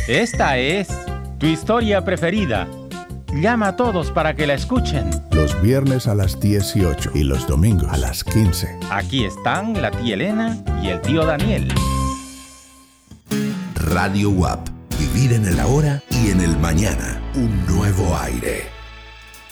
Esta es tu historia preferida. Llama a todos para que la escuchen. Los viernes a las 18 y los domingos a las 15. Aquí están la tía Elena y el tío Daniel. Radio WAP. Vivir en el ahora y en el mañana. Un nuevo aire.